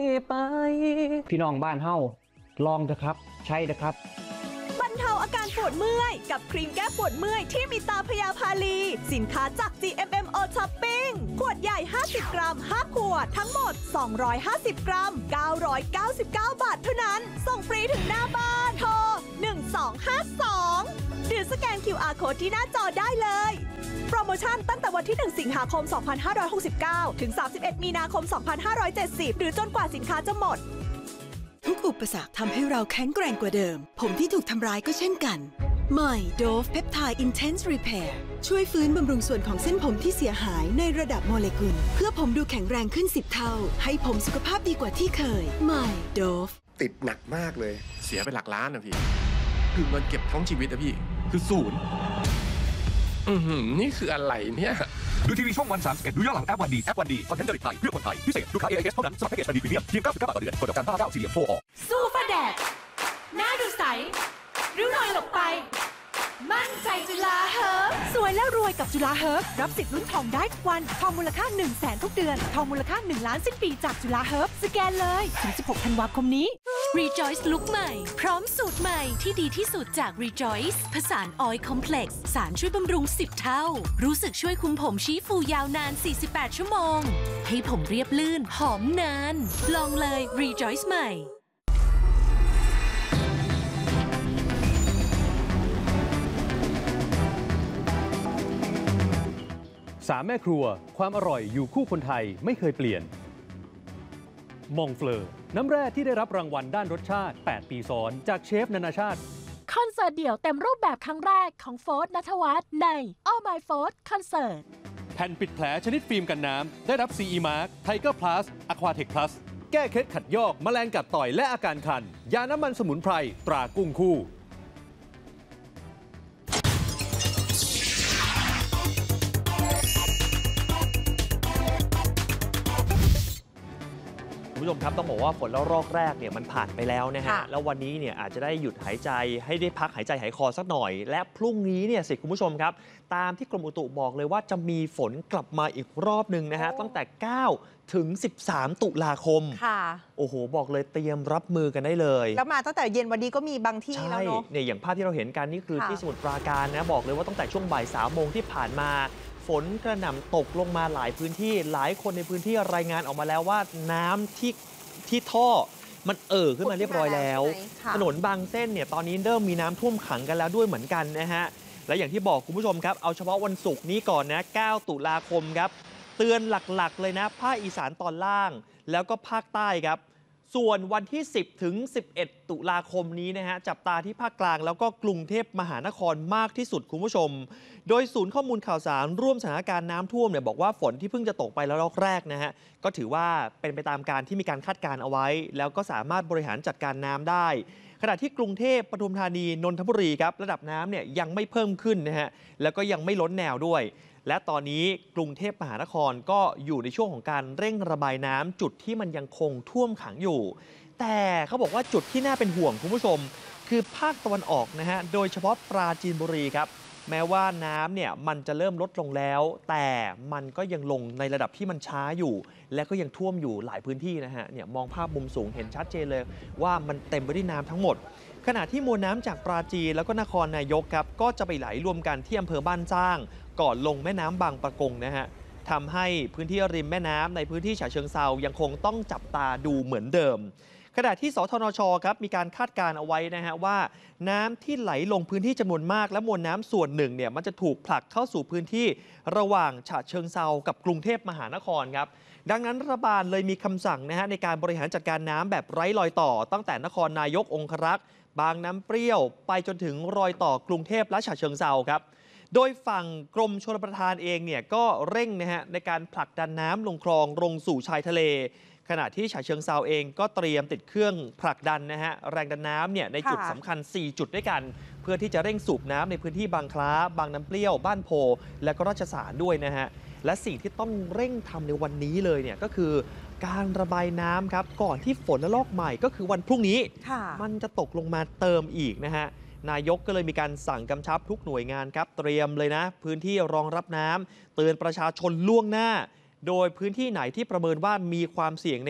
ไปพี่น้องบ้านเฮาลองเถอะครับใช่เถอะครับบรรเทาอาการปวดเมื่อยกับครีมแก้ปวดเมื่อยที่มีตาพยาพาลีสินค้าจาก GMMO Shopping ขวดใหญ่50 กรัม 5 ขวดทั้งหมด250 กรัม999 บาทเท่านั้นส่งฟรีถึงหน้าบ้านโทร1252หรือสแกน QR Code ที่หน้าจอได้เลยโปรโมชั่นตั้งแต่วันที่1สิงหาคม2569ถึง31มีนาคม2570หรือจนกว่าสินค้าจะหมดทุกอุปสรรคทำให้เราแข็งแกร่งกว่าเดิมผมที่ถูกทำร้ายก็เช่นกันใหม่ Dove Peptide Intense Repair ช่วยฟื้นบำรุงส่วนของเส้นผมที่เสียหายในระดับโมเลกุลเพื่อผมดูแข็งแรงขึ้น10 เท่าให้ผมสุขภาพดีกว่าที่เคยใหม่ Dove ติดหนักมากเลยเสียไปหลักล้านนะพี่คือเงินเก็บทั้งชีวิตนะพี่คือศูนย์นี่คืออะไรเนี่ยดูทีวีช่องวัน31ดูย้อนหลังแอปวันดีแอปวันดีคอนเทนต์จริตไทยเพื่อคนไทยพิเศษลูกค้า AIS เท่านั้นสมัครแพ็กเกจวันดีพรีเมียมเพียง99 บาทต่อเดือนกดดอกจัน59 4 โทรออกสู้ฟ้าแดดหน้าดูใสริ้วรอยหลบไปมั่นใจจุฬาเฮิร์บสวยแล้วรวยกับจุฬาเฮิร์บรับสิทธิ์ลุ้นทองได้ทุกวันทองมูลค่า 100,000 ทุกเดือนทองมูลค่า1 ล้านสิ้นปีจากจุฬาเฮิร์บสแกนเลยถึง16 ธันวาคมนี้ Rejoice ลุคใหม่พร้อมสูตรใหม่ที่ดีที่สุดจาก Rejoice ผสานออยล์คอมเพล็กซ์สารช่วยบำรุง10 เท่ารู้สึกช่วยคุมผมชี้ฟูยาวนาน48 ชั่วโมงให้ผมเรียบลื่นหอมนานลองเลย Rejoice ใหม่ 3 แม่ครัวความอร่อยอยู่คู่คนไทยไม่เคยเปลี่ยนมองเฟลอน้ำแร่ที่ได้รับรางวัลด้านรสชาติ8 ปีซ้อนจากเชฟนานาชาติคอนเสิร์ตเดี่ยวเต็มรูปแบบครั้งแรกของโฟร์ธ ณัฐวัฒน์ใน All My Fourth Concert แผ่นปิดแผลชนิดฟิล์มกันน้ำได้รับ CE Mark Tiger Plus Aquatech Plus แก้เคล็ดขัดยอกแมลงกัดต่อยและอาการคันยาน้ำมันสมุนไพรตรากุ้งคู่คุณผู้ชมครับต้องบอกว่าฝนละลอกแรกเนี่ยมันผ่านไปแล้วนะฮะแล้ววันนี้เนี่ยอาจจะได้หยุดหายใจให้ได้พักหายใจหายคอสักหน่อยและพรุ่งนี้เนี่ยสิคุณผู้ชมครับตามที่กรมอุตุบอกเลยว่าจะมีฝนกลับมาอีกรอบหนึ่งนะฮะตั้งแต่9ถึง13ตุลาคมค่ะโอ้โหบอกเลยเตรียมรับมือกันได้เลยแล้วมาตั้งแต่เย็นวันนี้ก็มีบางที่แล้วเนาะเนี่ยอย่างภาพที่เราเห็นกันนี่คือที่สมุทรปราการนะบอกเลยว่าตั้งแต่ช่วงบ่าย3 โมงที่ผ่านมาฝนกระหน่ำตกลงมาหลายพื้นที่หลายคนในพื้นที่รายงานออกมาแล้วว่าน้ำที่ท่อมันขึ้นมาเรียบร้อยแล้วถนนบางเส้นเนี่ยตอนนี้เริ่มมีน้ำท่วมขังกันแล้วด้วยเหมือนกันนะฮะและอย่างที่บอกคุณผู้ชมครับเอาเฉพาะวันศุกร์นี้ก่อนนะ9 ตุลาคมครับเตือนหลักๆเลยนะภาคอีสานตอนล่างแล้วก็ภาคใต้ครับส่วนวันที่10ถึง11 ตุลาคมนี้นะฮะจับตาที่ภาคกลางแล้วก็กรุงเทพมหานครมากที่สุดคุณผู้ชมโดยศูนย์ข้อมูลข่าวสารร่วมสถานการณ์น้ำท่วมเนี่ยบอกว่าฝนที่เพิ่งจะตกไปแล้วรอบแรกนะฮะก็ถือว่าเป็นไปตามการที่มีการคาดการณ์เอาไว้แล้วก็สามารถบริหารจัดการน้ำได้ขณะที่กรุงเทพปทุมธานีนนทบุรีครับระดับน้ำเนี่ยยังไม่เพิ่มขึ้นนะฮะแล้วก็ยังไม่ล้นแนวด้วยและตอนนี้กรุงเทพมหานครก็อยู่ในช่วงของการเร่งระบายน้ำจุดที่มันยังคงท่วมขังอยู่แต่เขาบอกว่าจุดที่น่าเป็นห่วงคุณผู้ชมคือภาคตะวันออกนะฮะโดยเฉพาะปราจีนบุรีครับแม้ว่าน้ำเนี่ยมันจะเริ่มลดลงแล้วแต่มันก็ยังลงในระดับที่มันช้าอยู่และก็ยังท่วมอยู่หลายพื้นที่นะฮะเนี่ยมองภาพมุมสูงเห็นชัดเจนเลยว่ามันเต็มไปด้วยน้ำทั้งหมดขณะที่มวลน้ำจากปราจีนแล้วก็นครนายกครับก็จะไปไหลรวมกันที่อำเภอบ้านสร้างก่อนลงแม่น้ำบางปะกงนะฮะทำให้พื้นที่ริมแม่น้ำในพื้นที่ฉะเชิงเทรายังคงต้องจับตาดูเหมือนเดิมขณะที่สทนชครับมีการคาดการณ์เอาไว้นะฮะว่าน้ำที่ไหลลงพื้นที่จำนวนมากและมวลน้ำส่วนหนึ่งเนี่ยมันจะถูกผลักเข้าสู่พื้นที่ระหว่างฉะเชิงเทรากับกรุงเทพมหานครครับดังนั้นรัฐบาลเลยมีคำสั่งนะฮะในการบริหารจัดการน้ำแบบไร้รอยต่อตั้งแต่นครนายกองครักษ์บางน้ำเปรี้ยวไปจนถึงรอยต่อกรุงเทพและฉะเชิงเทราครับโดยฝั่งกรมชลประทานเองเนี่ยก็เร่งนะฮะในการผลักดันน้ำลงคลองลงสู่ชายทะเลขณะที่ฉะเชิงเทราเองก็เตรียมติดเครื่องผลักดันนะฮะแรงดันน้ำเนี่ยในจุดสำคัญ4จุดด้วยกันเพื่อที่จะเร่งสูบน้ำในพื้นที่บางคล้าบางน้ำเปรี้ยวบ้านโพและก็ราชสารด้วยนะฮะและสิ่งที่ต้องเร่งทำในวันนี้เลยเนี่ยก็คือการระบายน้ำครับก่อนที่ฝนระลอกใหม่ก็คือวันพรุ่งนี้มันจะตกลงมาเติมอีกนะฮะนายกก็เลยมีการสั่งกำชับทุกหน่วยงานครับเตรียมเลยนะพื้นที่รองรับน้ำเตือนประชาชนล่วงหน้าโดยพื้นที่ไหนที่ประเมินว่ามีความเสี่ยงในการ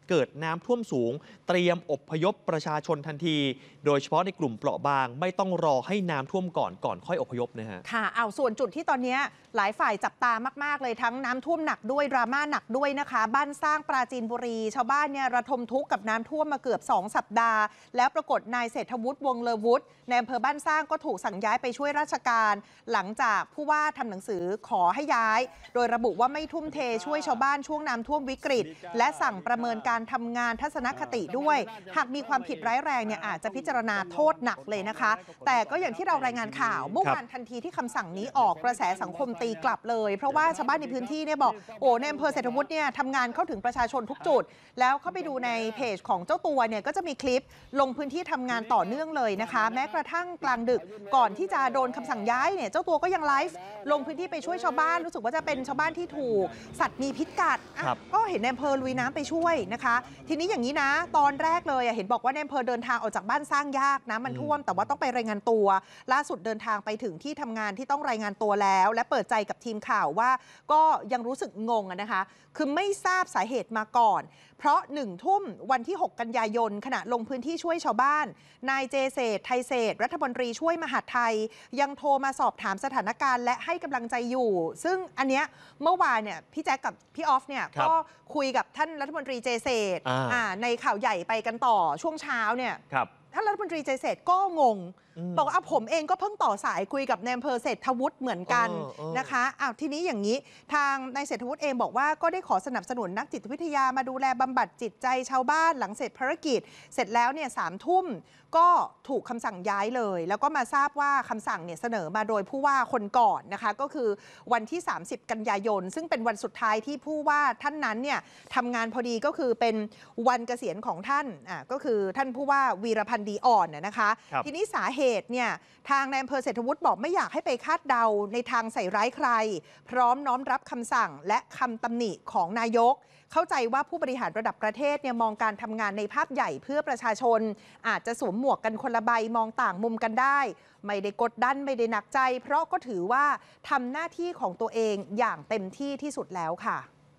เกิดน้ำท่วมสูงเตรียมอพยพประชาชนทันทีโดยเฉพาะในกลุ่มเปราะบางไม่ต้องรอให้น้ำท่วมก่อนค่อยอพยพนะฮะค่ะเอาส่วนจุดที่ตอนนี้หลายฝ่ายจับตามากๆเลยทั้งน้ำท่วมหนักด้วยดราม่าหนักด้วยนะคะบ้านสร้างปราจีนบุรีชาวบ้านเนี่ยระทมทุกข์กับน้ำท่วมมาเกือบ2 สัปดาห์แล้วปรากฏนายเศรษฐวุฒิวงศ์เลอวุฒิในอำเภอบ้านสร้างก็ถูกสั่งย้ายไปช่วยราชการหลังจากผู้ว่าทำหนังสือขอให้ย้ายโดยระบุว่าไม่ทุ่มเทช่วยชาวบ้านช่วงน้ำท่วมวิกฤตและสั่งประเมินการทำงานทัศนคติด้วยหากมีความผิดร้ายแรงเนี่ยอาจจะพิจารณาโทษหนักเลยนะคะแต่ก็อย่างที่เรารายงานข่าวเมื่อวานทันทีที่คำสั่งนี้ออกกระแสสังคมตีกลับเลยเพราะว่าชาวบ้านในพื้นที่เนี่ยบอกโอ้ในอำเภอเศรษฐวุฒิเนี่ยทำงานเข้าถึงประชาชนทุกจุดแล้วเข้าไปดูในเพจของเจ้าตัวเนี่ยก็จะมีคลิปลงพื้นที่ทำงานต่อเนื่องเลยนะคะแม้กระทั่งกลางดึกก่อนที่จะโดนคำสั่งย้ายเนี่ยเจ้าตัวก็ยังไลฟ์ลงพื้นที่ไปช่วยชาวบ้านรู้สึกว่าจะเป็นชาวบ้านที่ถูกสัตว์มีพิษกัดก็เห็นในอำเภอลุยน้ำไปช่วยนะคะทีนี้อย่างนี้นะตอนแรกเลยเห็นบอกว่าในอำเภอเดินทางออกจากบ้านสร้างยากนะมันท่วมแต่ว่าต้องไปรายงานตัวล่าสุดเดินทางไปถึงที่ทำงานที่ต้องรายงานตัวแล้วและเปิดใจกับทีมข่าวว่าก็ยังรู้สึกงงนะคะคือไม่ทราบสาเหตุมาก่อนเพราะ1 ทุ่มวันที่6 กันยายนขณะลงพื้นที่ช่วยชาวบ้านนายเจเศรษฐ์ไทยเศรษฐ์รัฐมนตรีช่วยมหาดไทยยังโทรมาสอบถามสถานการณ์และให้กำลังใจอยู่ซึ่งอันเนี้ยเมื่อวานเนี่ยพี่แจ๊คกับพี่ออฟเนี่ยก็คุยกับท่านรัฐมนตรีเจเศรษฐ์ในข่าวใหญ่ไปกันต่อช่วงเช้าเนี่ยท่านรัฐมนตรีเจเศรษฐ์ก็งงบอกว่าผมเองก็เพิ่งต่อสายคุยกับนายอำเภอเศรษฐวุฒิเหมือนกันนะคะทีนี้อย่างนี้ทางนายเศรษฐวุฒิเองบอกว่าก็ได้ขอสนับสนุนนักจิตวิทยามาดูแลบำบัดจิตใจชาวบ้านหลังเสร็จภารกิจเสร็จแล้วเนี่ย3 ทุ่มก็ถูกคำสั่งย้ายเลยแล้วก็มาทราบว่าคำสั่งเนี่ยเสนอมาโดยผู้ว่าคนก่อนนะคะก็คือวันที่30 กันยายนซึ่งเป็นวันสุดท้ายที่ผู้ว่าท่านนั้นเนี่ยทำงานพอดีก็คือเป็นวันเกษียณของท่านก็คือท่านผู้ว่าวีรพันธ์ดีอ่อนนะคะทีนี้สาเหตุเนี่ยทางนายอำเภอเศรษฐวุฒิบอกไม่อยากให้ไปคาดเดาในทางใส่ร้ายใครพร้อมน้อมรับคำสั่งและคำตำหนิของนายกเข้าใจว่าผู้บริหารระดับประเทศเนี่ยมองการทำงานในภาพใหญ่เพื่อประชาชนอาจจะสวมหมวกกันคนละใบมองต่างมุมกันได้ไม่ได้กดดันไม่ได้หนักใจเพราะก็ถือว่าทำหน้าที่ของตัวเองอย่างเต็มที่ที่สุดแล้วค่ะ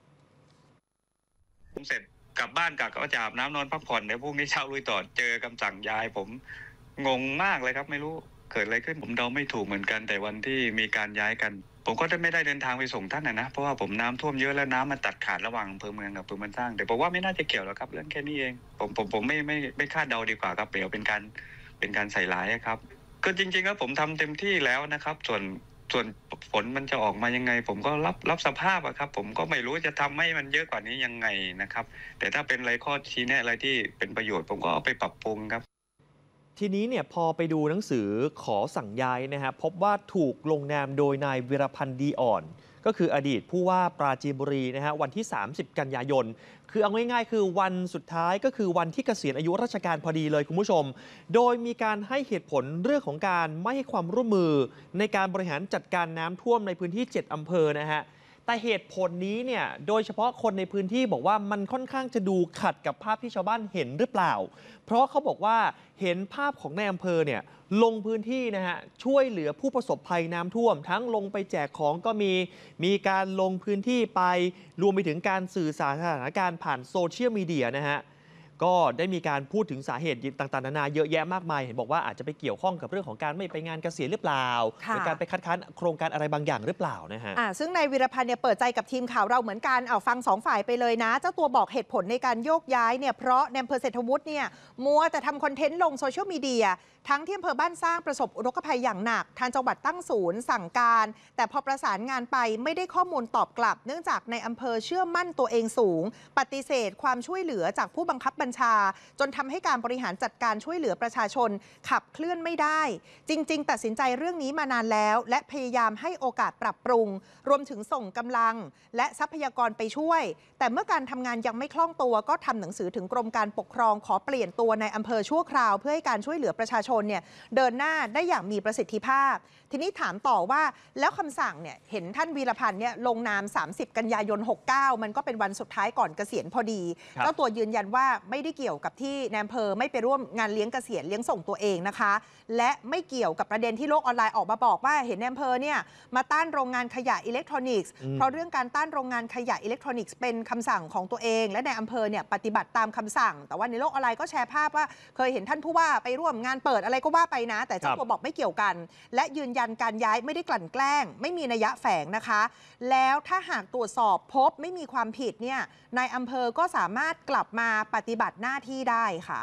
ผมเสร็จกลับบ้านก็จะอาบน้ำนอนพักผ่อนเดี๋ยวพรุ่งนี้เช้าลุยต่อเจอคำสั่งย้ายผมงงมากเลยครับไม่รู้เกิดอะไรขึ้นผมเดาไม่ถูกเหมือนกันแต่วันที่มีการย้ายกันผมก็ไม่ได้เดินทางไปส่งท่านนะเพราะว่าผมน้ำท่วมเยอะแล้วน้ำมันตัดขาดระหว่างอำเภอเมืองกับอำเภอบ้านสร้างแต่ผมว่าไม่น่าจะเกี่ยวหรอกครับเรื่องแค่นี้เองผมไม่คาดเดาดีกว่าครับเดี๋ยวเป็นการใส่ร้ายครับก็จริงๆแล้วผมทำเต็มที่แล้วนะครับส่วนผลมันจะออกมายังไงผมก็รับสภาพครับผมก็ไม่รู้จะทำให้มันเยอะกว่านี้ยังไงนะครับแต่ถ้าเป็นอะไรข้อชี้แนะอะไรที่เป็นประโยชน์ผมก็เอาไปปรับปรุงครับทีนี้เนี่ยพอไปดูหนังสือขอสั่งย้ายนะฮะพบว่าถูกลงนามโดยนายวีรพันธ์ดีอ่อนก็คืออดีตผู้ว่าปราจีนบุรีนะฮะวันที่30 กันยายนคือเอาง่ายๆคือวันสุดท้ายก็คือวันที่เกษียณอายุราชการพอดีเลยคุณผู้ชมโดยมีการให้เหตุผลเรื่องของการไม่ให้ความร่วมมือในการบริหารจัดการน้ำท่วมในพื้นที่7 อำเภอนะฮะแต่เหตุผลนี้เนี่ยโดยเฉพาะคนในพื้นที่บอกว่ามันค่อนข้างจะดูขัดกับภาพที่ชาวบ้านเห็นหรือเปล่าเพราะเขาบอกว่าเห็นภาพของนายอำเภอเนี่ยลงพื้นที่นะฮะช่วยเหลือผู้ประสบภัยน้ำท่วมทั้งลงไปแจกของก็มีการลงพื้นที่ไปรวมไปถึงการสื่อสารสถานการณ์ผ่านโซเชียลมีเดียนะฮะก็ได้มีการพูดถึงสาเหตุต่างๆนานาเยอะแยะมากมายเห็นบอกว่าอาจจะไปเกี่ยวข้องกับเรื่องของการไม่ไปงานเกษียณหรือเปล่าหรือการไปคัดค้านโครงการอะไรบางอย่างหรือเปล่านะฮะซึ่งนายวีรพันธ์เนี่ยเปิดใจกับทีมข่าวเราเหมือนกันฟัง2 ฝ่ายไปเลยนะเจ้าตัวบอกเหตุผลในการโยกย้ายเนี่ยเพราะในอำเภอเศรษฐวุฒิเนี่ยมัวแต่ทำคอนเทนต์ลงโซเชียลมีเดียทั้งที่อำเภอบ้านสร้างประสบอุทกภัยอย่างหนักทางจังหวัดตั้งศูนย์สั่งการแต่พอประสานงานไปไม่ได้ข้อมูลตอบกลับเนื่องจากในอำเภอเชื่อมั่นตัวเองสูงปฏิเสธความช่วยเหลือจากผู้บังคับบัญชาจนทำให้การบริหารจัดการช่วยเหลือประชาชนขับเคลื่อนไม่ได้จริงๆตัดสินใจเรื่องนี้มานานแล้วและพยายามให้โอกาสปรับปรุงรวมถึงส่งกำลังและทรัพยากรไปช่วยแต่เมื่อการทำงานยังไม่คล่องตัวก็ทำหนังสือถึงกรมการปกครองขอเปลี่ยนตัวในอำเภอชั่วคราวเพื่อให้การช่วยเหลือประชาชนเนี่ยเดินหน้าได้อย่างมีประสิทธิภาพทีนี้ถามต่อว่าแล้วคำสั่งเนี่ยเห็นท่านวีรพันธ์เนี่ยลงนาม30 กันยายน 69มันก็เป็นวันสุดท้ายก่อนเกษียณพอดีเจ้าตัวยืนยันว่าไม่ไม่ได้เกี่ยวกับที่นายอำเภอไม่ไปร่วมงานเลี้ยงเกษียณเลี้ยงส่งตัวเองนะคะและไม่เกี่ยวกับประเด็นที่โลกออนไลน์ออกมาบอกว่าเห็นนายอำเภอเนี่ยมาต้านโรงงานขยะอิเล็กทรอนิกส์เพราะเรื่องการต้านโรงงานขยะอิเล็กทรอนิกส์เป็นคำสั่งของตัวเองและนายอำเภอเนี่ยปฏิบัติตามคำสั่งแต่ว่าในโลกออนไลน์ก็แชร์ภาพว่าเคยเห็นท่านผู้ว่าไปร่วมงานเปิดอะไรก็ว่าไปนะแต่เจ้าตัวบอกไม่เกี่ยวกันและยืนยันการย้ายไม่ได้กลั่นแกล้งไม่มีนัยแฝงนะคะแล้วถ้าหากตรวจสอบพบไม่มีความผิดเนี่ยนายอำเภอก็สามารถกลับมาปฏิบัติหน้าที่ได้ค่ะ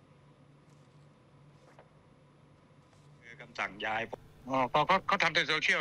คำสั่งย้ายก็ทำในโซเชียล